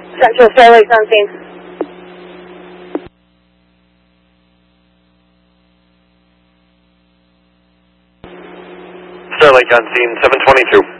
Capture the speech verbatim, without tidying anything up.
Central Star Lake's on scene. Star Lake on scene, seven twenty-two.